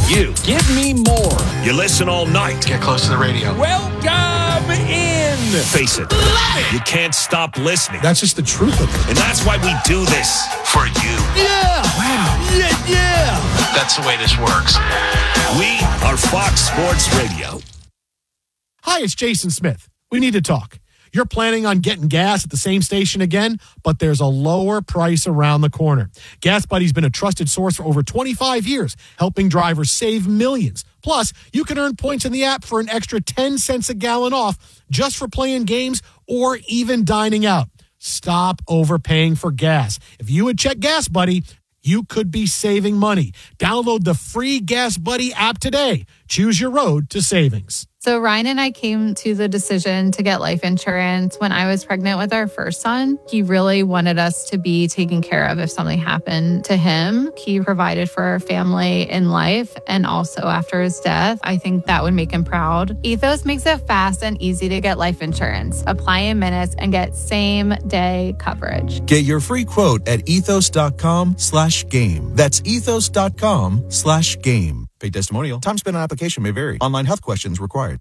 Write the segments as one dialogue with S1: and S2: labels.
S1: you.
S2: Give me more.
S1: You listen all night.
S3: Get close to the radio.
S2: Welcome in.
S1: Face it. You can't stop listening.
S3: That's just the truth of it.
S1: And that's why we do this. For you.
S2: Yeah.
S3: Wow.
S2: Yeah.
S3: That's the way this works.
S1: We are Fox Sports Radio.
S3: Hi, it's Jason Smith. We need to talk. You're planning on getting gas at the same station again, but there's a lower price around the corner. Gas Buddy's been a trusted source for over 25 years, helping drivers save millions. Plus, you can earn points in the app for an extra 10 cents a gallon off just for playing games or even dining out. Stop overpaying for gas. If you would check Gas Buddy, you could be saving money. Download the free Gas Buddy app today. Choose your road to savings.
S4: So Ryan and I came to the decision to get life insurance when I was pregnant with our first son. He really wanted us to be taken care of if something happened to him. He provided for our family in life and also after his death. I think that would make him proud. Ethos makes it fast and easy to get life insurance. Apply in minutes and get same-day coverage.
S5: Get your free quote at ethos.com/game. That's ethos.com/game. Paid testimonial. Time spent on application may vary. Online health questions required.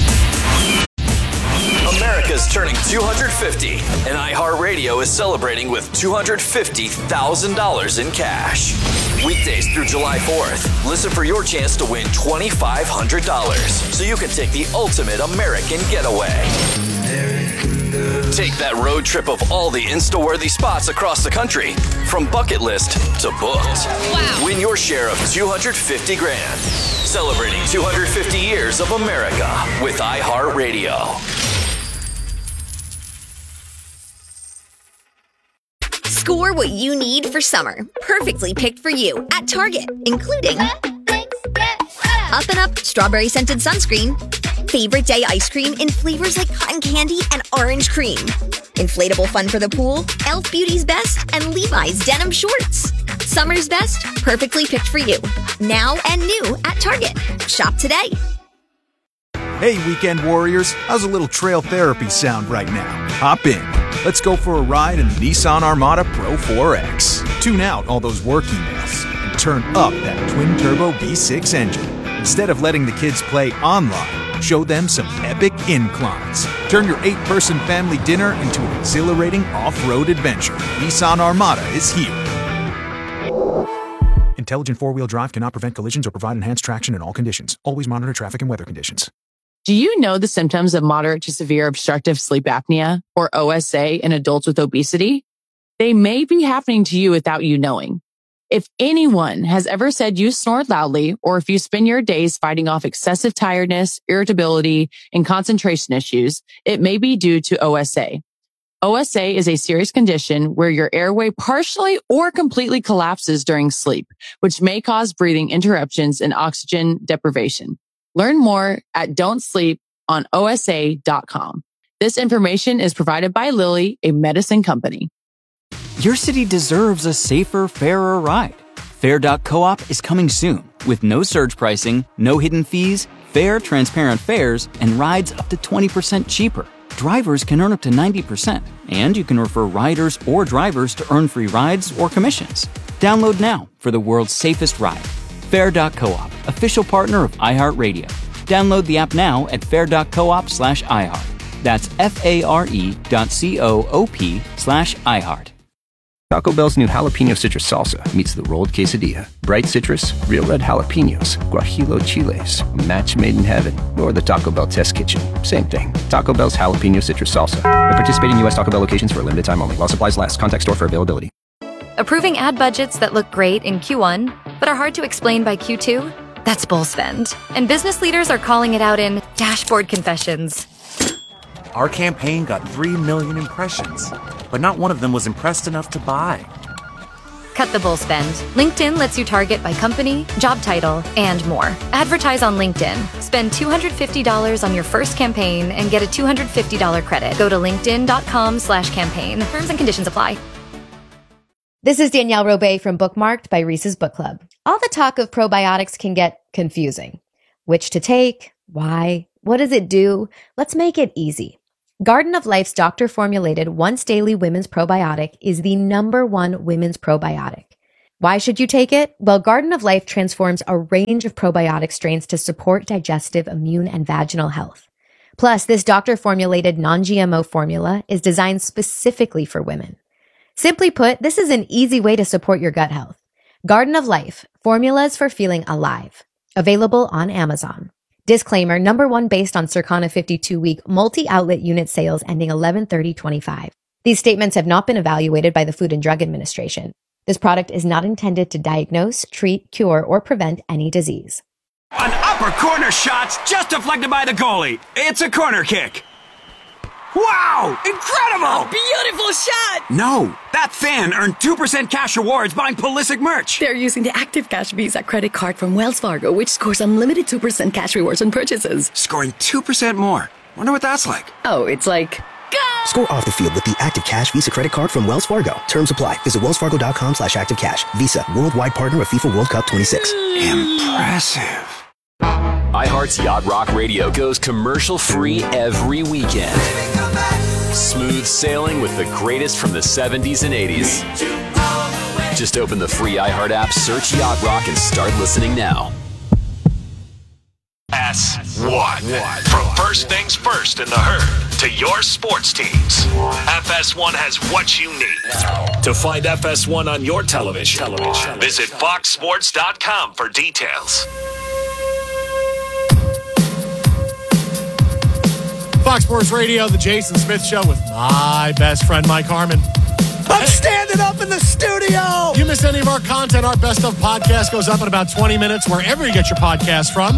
S6: America's turning 250, and iHeartRadio is celebrating with $250,000 in cash. Weekdays through July 4th, listen for your chance to win $2,500 so you can take the ultimate American getaway. Take that road trip of all the Insta-worthy spots across the country, from bucket list to booked. Wow. Win your share of $250 grand. Celebrating 250 years of America with iHeartRadio.
S7: Score what you need for summer. Perfectly picked for you at Target, including Up and Up Strawberry Scented Sunscreen, Favorite Day Ice Cream in flavors like cotton candy and orange cream, inflatable fun for the pool, Elf Beauty's Best, and Levi's Denim Shorts. Summer's best, perfectly picked for you. Now and new at Target. Shop today.
S8: Hey, weekend warriors. How's a little trail therapy sound right now? Hop in. Let's go for a ride in the Nissan Armada Pro 4X. Tune out all those work emails and turn up that twin-turbo V6 engine. Instead of letting the kids play online, show them some epic inclines. Turn your 8-person family dinner into an exhilarating off-road adventure. Nissan Armada is here. Intelligent four-wheel drive cannot prevent collisions or provide enhanced traction in all conditions. Always monitor traffic and weather conditions.
S9: Do you know the symptoms of moderate to severe obstructive sleep apnea, or OSA, in adults with obesity? They may be happening to you without you knowing. If anyone has ever said you snore loudly, or if you spend your days fighting off excessive tiredness, irritability, and concentration issues, it may be due to OSA. OSA is a serious condition where your airway partially or completely collapses during sleep, which may cause breathing interruptions and oxygen deprivation. Learn more at don'tsleeponosa.com. This information is provided by Lilly, a medicine company.
S10: Your city deserves a safer, fairer ride. Fair.coop is coming soon with no surge pricing, no hidden fees, fair, transparent fares, and rides up to 20% cheaper. Drivers can earn up to 90%, and you can refer riders or drivers to earn free rides or commissions. Download now for the world's safest ride. Fair.coop, official partner of iHeartRadio. Download the app now at fair.coop/iHeart. That's FARE.coop/iHeart.
S11: Taco Bell's new jalapeno citrus salsa meets the rolled quesadilla. Bright citrus, real red jalapenos, guajillo chiles, a match made in heaven, or the Taco Bell test kitchen. Same thing. Taco Bell's jalapeno citrus salsa. At participating U.S. Taco Bell locations for a limited time only. While supplies last. Contact store for availability.
S12: Approving ad budgets that look great in Q1, but are hard to explain by Q2? That's bull spend. And business leaders are calling it out in dashboard confessions.
S13: Our campaign got 3 million impressions, but not one of them was impressed enough to buy.
S12: Cut the bull spend. LinkedIn lets you target by company, job title, and more. Advertise on LinkedIn. Spend $250 on your first campaign and get a $250 credit. Go to linkedin.com/campaign. Terms and conditions apply.
S14: This is Danielle Robay from Bookmarked by Reese's Book Club. All the talk of probiotics can get confusing. Which to take? Why? What does it do? Let's make it easy. Garden of Life's doctor-formulated once-daily women's probiotic is the #1 women's probiotic. Why should you take it? Well, Garden of Life transforms a range of probiotic strains to support digestive, immune, and vaginal health. Plus, this doctor-formulated non-GMO formula is designed specifically for women. Simply put, this is an easy way to support your gut health. Garden of Life, formulas for feeling alive. Available on Amazon. Disclaimer, number one based on Circana 52-week multi-outlet unit sales ending 11/30/25. These statements have not been evaluated by the Food and Drug Administration. This product is not intended to diagnose, treat, cure, or prevent any disease.
S15: An upper corner shot's just deflected by the goalie. It's a corner kick. Wow! Incredible!
S16: Beautiful shot!
S15: No, that fan earned 2% cash rewards buying Pulisic merch.
S16: They're using the Active Cash Visa credit card from Wells Fargo, which scores unlimited 2% cash rewards on purchases.
S15: Scoring 2% more. Wonder what that's like.
S16: Oh, it's like...
S17: Score off the field with the Active Cash Visa credit card from Wells Fargo. Terms apply. Visit wellsfargo.com/activecash. Visa, worldwide partner of FIFA World Cup 26.
S15: Impressive.
S6: iHeart's Yacht Rock Radio goes commercial-free every weekend. Smooth sailing with the greatest from the 70s and 80s. Just open the free iHeart app, search Yacht Rock, and start listening now.
S1: FS1. From first things first in the herd to your sports teams, FS1 has what you need. To find FS1 on your television, visit foxsports.com for details.
S3: Fox Sports Radio, the Jason Smith Show with my best friend, Mike Harmon.
S2: I'm standing up in the studio.
S3: You miss any of our content, our Best Of podcast goes up in about 20 minutes wherever you get your podcast from.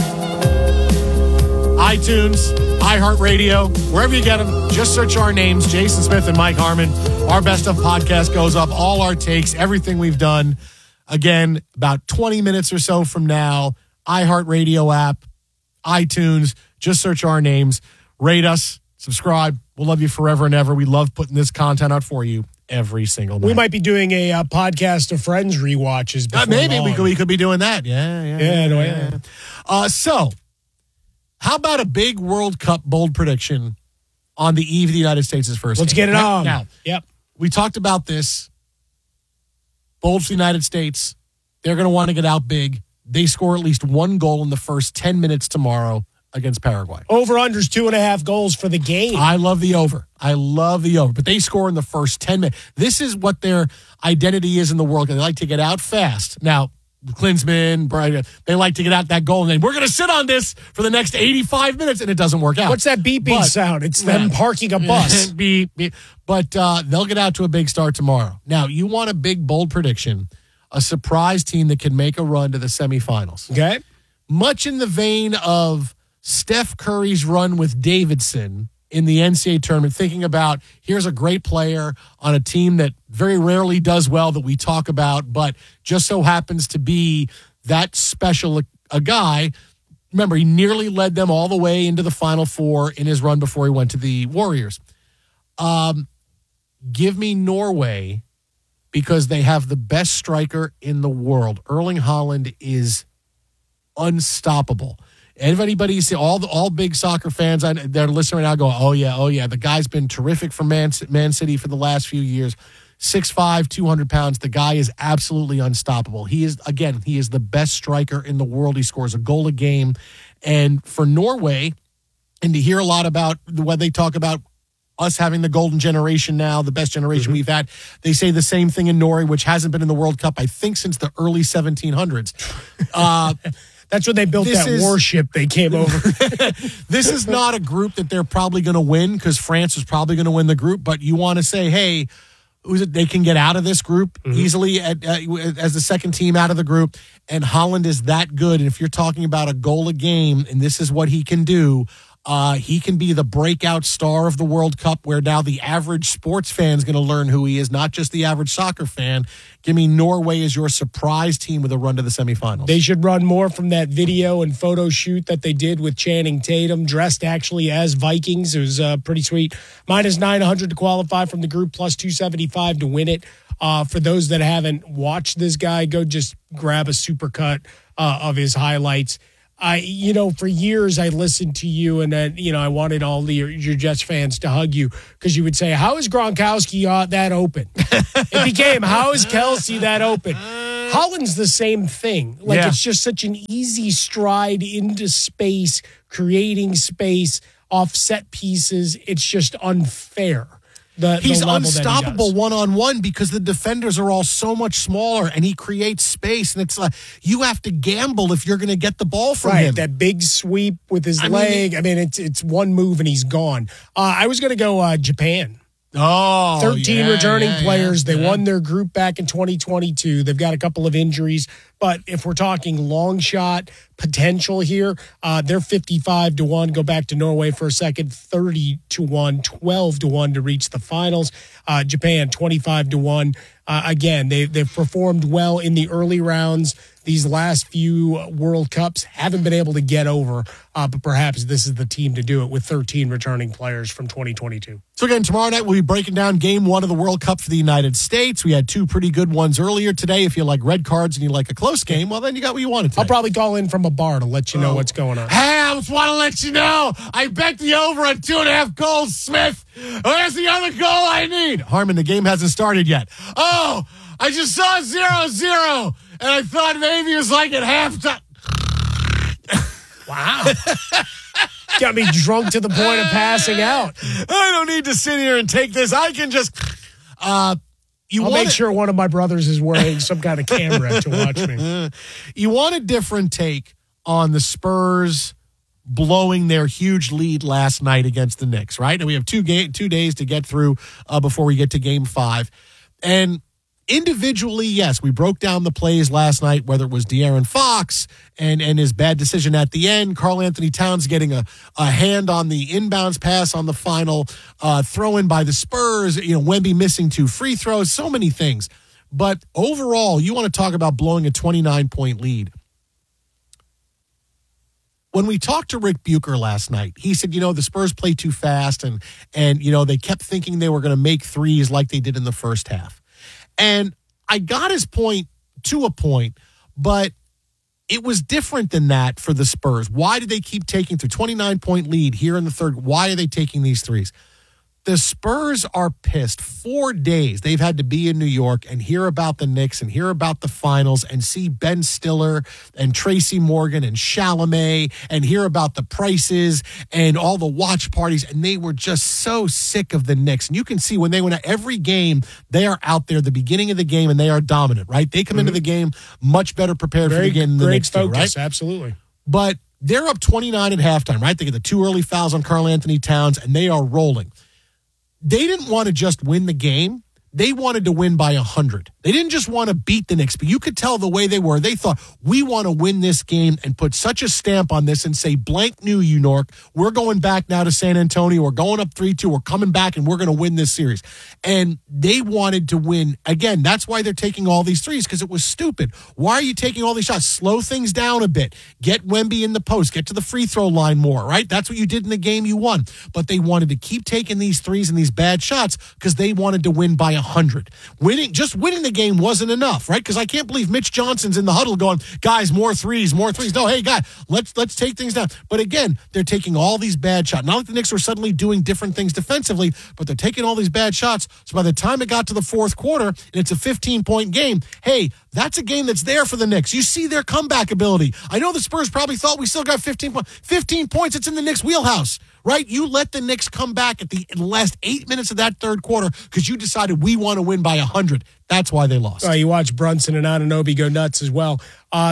S3: iTunes, iHeartRadio, wherever you get them, just search our names, Jason Smith and Mike Harmon. Our Best Of podcast goes up, all our takes, everything we've done. Again, about 20 minutes or so from now, iHeartRadio app, iTunes, just search our names. Rate us, subscribe. We'll love you forever and ever. We love putting this content out for you every single night.
S2: We might be doing a podcast of Friends rewatches.
S3: Maybe we could be doing that. Yeah. So, how about a big World Cup bold prediction on the eve of the United States' first
S2: Let's
S3: game?
S2: get it on.
S3: Now,
S2: yep.
S3: We talked about this. Bold for the United States. They're going to want to get out big. They score at least one goal in the first 10 minutes tomorrow against Paraguay.
S2: Over-under's 2.5 goals for the game.
S3: I love the over. But they score in the first 10 minutes. This is what their identity is in the World Cup. They like to get out fast. Now, Klinsmann, Brian, they like to get out that goal, and then we're going to sit on this for the next 85 minutes, and it doesn't work out.
S2: What's that beeping sound? It's them parking a bus.
S3: Beep. But they'll get out to a big start tomorrow. Now, you want a big, bold prediction, a surprise team that can make a run to the semifinals.
S2: Okay.
S3: Much in the vein of Steph Curry's run with Davidson in the NCAA tournament, thinking about here's a great player on a team that very rarely does well that we talk about, but just so happens to be that special a guy. Remember, he nearly led them all the way into the Final Four in his run before he went to the Warriors. Give me Norway because they have the best striker in the world. Erling Haaland is unstoppable. Anybody see all big soccer fans that are listening right now go, oh yeah. The guy's been terrific for Man City for the last few years. 6'5", 200 pounds. The guy is absolutely unstoppable. He is the best striker in the world. He scores a goal a game. And for Norway, and to hear a lot about what they talk about us having the golden generation now, the best generation we've had, they say the same thing in Norway, which hasn't been in the World Cup, I think, since the early 1700s.
S2: That's when they built warship they came over.
S3: This is not a group that they're probably going to win because France is probably going to win the group, but you want to say, hey, they can get out of this group easily as the second team out of the group, and Haaland is that good. And if you're talking about a goal a game, and this is what he can do, he can be the breakout star of the World Cup where now the average sports fan is going to learn who he is, not just the average soccer fan. Give me Norway as your surprise team with a run to the semifinals.
S2: They should run more from that video and photo shoot that they did with Channing Tatum, dressed actually as Vikings. It was pretty sweet. -900 to qualify from the group, +275 to win it. For those that haven't watched this guy, go just grab a supercut of his highlights. For years I listened to you, and then, I wanted all your Jets fans to hug you because you would say, how is Gronkowski that open? It became, how is Kelce that open? Holland's the same thing. It's just such an easy stride into space, creating space, off set pieces. It's just unfair.
S3: He's unstoppable one-on-one because the defenders are all so much smaller, and he creates space. And it's like you have to gamble if you're going to get the ball from him.
S2: That big sweep with his leg. It's one move and he's gone. I was going to go Japan. 13 returning players. They won their group back in 2022. They've got a couple of injuries. But if we're talking long shot potential here, they're 55-1. Go back to Norway for a second, 30-1, 12-1 to reach the finals. Japan, 25-1. Again, they've performed well in the early rounds. These last few World Cups haven't been able to get over, but perhaps this is the team to do it with 13 returning players from 2022.
S3: So again, tomorrow night we'll be breaking down game 1 of the World Cup for the United States. We had 2 pretty good ones earlier today. If you like red cards and you like a close game, well, then you got what you wanted today.
S2: I'll probably call in from a bar to let you know what's going on.
S3: Hey, I just want to let you know, I bet the over on 2.5 goals, Smith. Where's the other goal I need? Harmon, the game hasn't started yet. Oh, I just saw 0-0, and I thought maybe it was like at halftime.
S2: Wow. Got me drunk to the point of passing out.
S3: I don't need to sit here and take this. I can just...
S2: I'll make sure one of my brothers is wearing some kind of camera to watch me.
S3: You want a different take on the Spurs blowing their huge lead last night against the Knicks, right? And we have 2 days to get through before we get to game 5. And individually, yes, we broke down the plays last night, whether it was De'Aaron Fox and his bad decision at the end, Karl Anthony Towns getting a hand on the inbounds pass on the final throw in by the Spurs, Wemby missing 2 free throws, so many things. But overall, you want to talk about blowing a 29-point lead. When we talked to Rick Bucher last night, he said, the Spurs play too fast and they kept thinking they were going to make threes like they did in the first half. And I got his point to a point, but it was different than that for the Spurs. Why did they keep taking through 29-point lead here in the third? Why are they taking these threes? The Spurs are pissed. 4 days they've had to be in New York and hear about the Knicks and hear about the finals and see Ben Stiller and Tracy Morgan and Chalamet and hear about the prices and all the watch parties. And they were just so sick of the Knicks. And you can see when they win every game, they are out there the beginning of the game and they are dominant, right? They come into the game much better prepared for the game than the Knicks do, right?
S2: Absolutely.
S3: But they're up 29 at halftime, right? They get the 2 early fouls on Karl Anthony Towns and they are rolling. They didn't want to just win the game. They wanted to win by 100. They didn't just want to beat the Knicks, but you could tell the way they were. They thought, we want to win this game and put such a stamp on this and say, blank new New York. We're going back now to San Antonio. We're going up 3-2. We're coming back, and we're going to win this series. And they wanted to win. Again, that's why they're taking all these threes, because it was stupid. Why are you taking all these shots? Slow things down a bit. Get Wemby in the post. Get to the free throw line more, right? That's what you did in the game you won. But they wanted to keep taking these threes and these bad shots because they wanted to win by 100. Just winning the game wasn't enough, right? Because I can't believe Mitch Johnson's in the huddle going, guys, more threes. No, hey, guys, let's take things down. But again, they're taking all these bad shots. Not like the Knicks were suddenly doing different things defensively, but they're taking all these bad shots. So by the time it got to the fourth quarter, and it's a 15-point game, hey, that's a game that's there for the Knicks. You see their comeback ability. I know the Spurs probably thought we still got 15 points. 15 points, it's in the Knicks' wheelhouse, right? You let the Knicks come back at the last 8 minutes of that third quarter because you decided we want to win by 100. That's why they lost.
S2: You watch Brunson and Anunoby go nuts as well.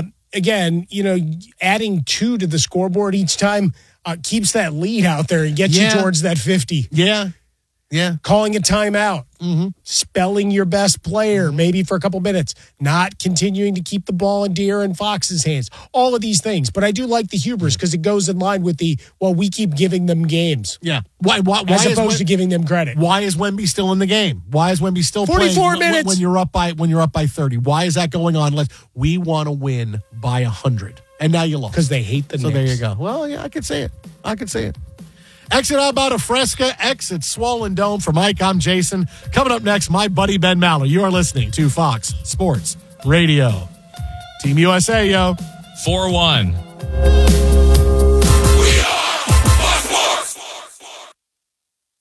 S2: Again, adding 2 to the scoreboard each time keeps that lead out there and gets you towards that 50.
S3: Yeah.
S2: Calling a timeout. Spelling your best player, maybe for a couple minutes. Not continuing to keep the ball in De'Aaron Fox's hands. All of these things. But I do like the hubris because it goes in line with we keep giving them games.
S3: Yeah. Why
S2: as opposed to giving them credit.
S3: Why is Wemby still in the game? Why is Wemby still
S2: 44
S3: playing
S2: minutes
S3: when you're up by 30? Why is that going on? We want to win by 100. And now you lost.
S2: Because they hate the Knicks.
S3: So there you go. Well, yeah, I could say it. Exit Alberta Fresca, exit Swollen Dome. For Mike, I'm Jason. Coming up next, my buddy Ben Maller. You are listening to Fox Sports Radio. Team USA, yo.
S18: 4-1.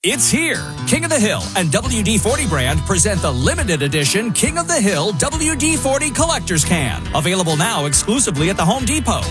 S18: It's here. King of the Hill and WD-40 brand present the limited edition King of the Hill WD-40 Collector's Can. Available now exclusively at the Home Depot.